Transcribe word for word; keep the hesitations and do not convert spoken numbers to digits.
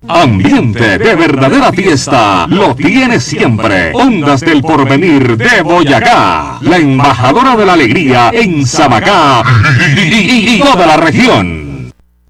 Ambiente de verdadera fiesta lo tiene siempre Ondas del Porvenir de Boyacá, la embajadora de la alegría en Sabacá y toda la región.